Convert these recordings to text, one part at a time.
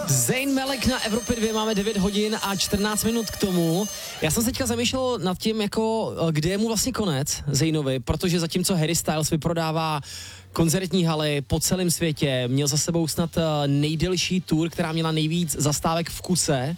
Zayn Malik na Evropě 2, máme 9 hodin a 14 minut k tomu. Já jsem se teďka zamýšlel nad tím, jako, kde je mu vlastně konec Zaynovi, protože zatímco Harry Styles vyprodává koncertní haly po celém světě, měl za sebou snad nejdelší tour, která měla nejvíc zastávek v kuse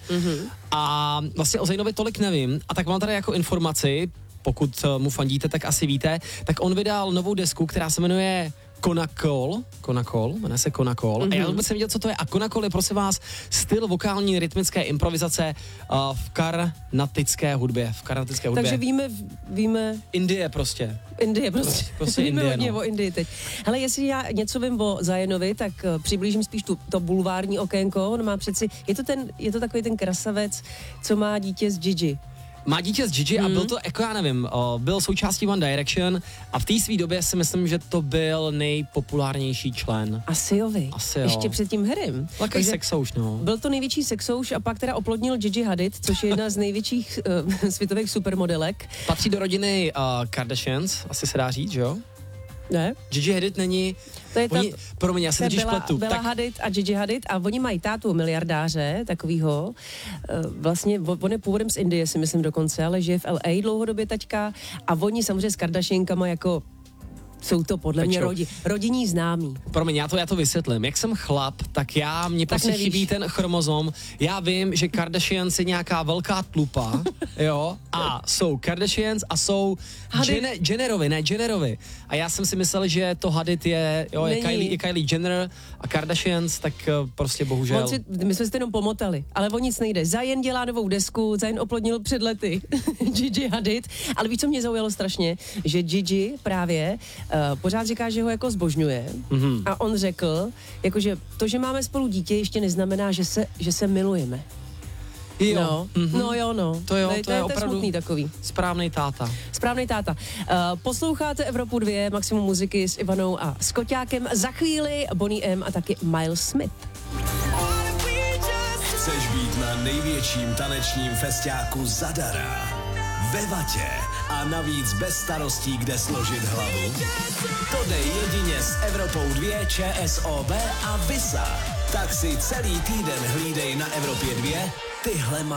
a vlastně o Zaynovi tolik nevím a tak mám tady jako informaci, pokud mu fandíte, tak asi víte, tak on vydal novou desku, která se jmenuje Konakol, jmenuje se Konakol. A já vůbec jsem viděl, co to je. A Konakol je, prosím vás, styl vokální rytmické improvizace v karnatické hudbě. Takže víme... Indie prostě. Prostě víme Indie, hodně o Indii teď. Hele, jestli já něco vím o Zaynovi, tak přiblížím spíš to bulvární okénko. On má přeci, je to takový ten krasavec, co má dítě s Gigi. Má dítě s Gigi a byl to, jako já nevím, byl součástí One Direction a v té své době si myslím, že to byl nejpopulárnější člen. Asi jo. Ještě před tím Harrym. Takový sexouš, no. Byl to největší sexouš a pak teda oplodnil Gigi Hadid, což je jedna z největších světových supermodelek. Patří do rodiny Kardashians, asi se dá říct, že jo? Ne. Gigi Hadid není... To je promiň, já se totiž pletu. Bella Hadid a Gigi Hadid a oni mají tátu miliardáře, takovýho. Vlastně on je původem z Indie, si myslím dokonce, ale žije v LA dlouhodobě taťka a oni samozřejmě s Kardashiankama jako jsou to podle mě rodinní známí. Promiň, já to vysvětlím. Jak jsem chlap, tak mně prostě chybí ten chromozom. Já vím, že Kardashians je nějaká velká tlupa, jo, a jsou Kardashians a jsou Jennerovi. A já jsem si myslel, že to Hadid je Kylie Jenner a Kardashians, tak prostě bohužel. My jsme si to jenom pomotali, ale o nic nejde. Zayn dělá novou desku, Zayn oplodnil před lety Gigi Hadid, ale víš, co mě zaujalo strašně, že Gigi právě pořád říká, že ho jako zbožňuje a on řekl, jakože to, že máme spolu dítě, ještě neznamená, že se milujeme. Jo. To je opravdu smutný takový. Správnej táta. Posloucháte Evropu 2, maximum muziky s Ivanou a s Koťákem. Za chvíli Bonnie M a taky Miles Smith. Chceš být na největším tanečním festiáku zadara? Ve Vatě a navíc bez starostí, kde složit hlavu? To jde jedině s Evropou 2, ČSOB a Visa. Tak si celý týden hlídej na Evropě 2 tyhle